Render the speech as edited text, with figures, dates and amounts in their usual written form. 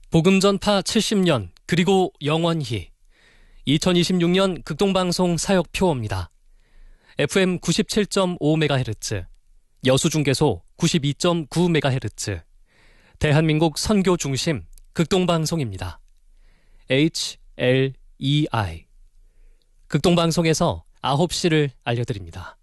복음전파 70년 그리고 영원히 2026년 극동방송 사역표입니다. FM 97.5MHz, 여수중계소 92.9MHz, 대한민국 선교 중심 극동방송입니다. HLEI 극동방송에서 9시를 알려드립니다.